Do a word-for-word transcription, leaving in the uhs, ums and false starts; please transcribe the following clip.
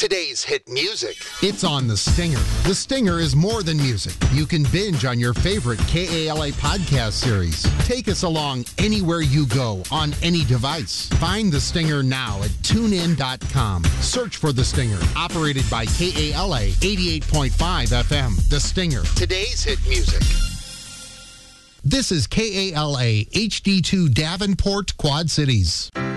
Today's hit music. It's on The Stinger. The Stinger is more than music. You can binge on your favorite K A L A podcast series. Take us along anywhere you go on any device. Find The Stinger now at tune in dot com. Search for The Stinger, operated by K A L A eighty-eight point five F M. The Stinger. Today's hit music. This is K A L A H D two Davenport, Quad Cities.